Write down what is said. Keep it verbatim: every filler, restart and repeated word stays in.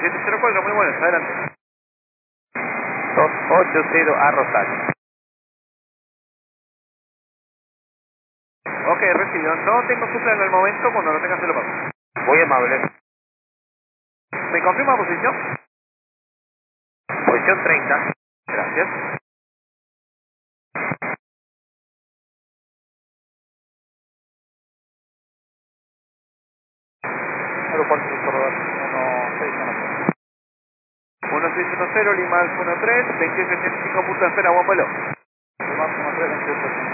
siete cero cuatro, muy buenas, adelante. dos ocho cero a Rosario. Ok, recibido. No tengo su plan en el momento, cuando lo tenga se lo paso. Muy amable. ¿Me confirma posición? Posición treinta. Gracias. Aeropuerto de Córdoba, uno seis uno uno seis uno cero, Lima Alfa uno tres, veintiocho ochenta y cinco punto cero, Juan Vuelo. tres. Lima uno tres, veintiocho.